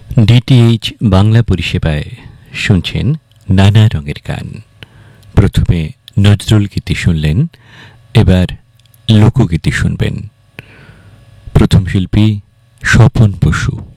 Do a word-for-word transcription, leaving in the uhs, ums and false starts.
DTH Bangla পরিষেবায় শুনছেন নানা রঙের গান। প্রথমে নজরুল গীতি শুনলেন, এবার লোকগীতি শুনবেন। প্রথম শিল্পী স্বপন বসু।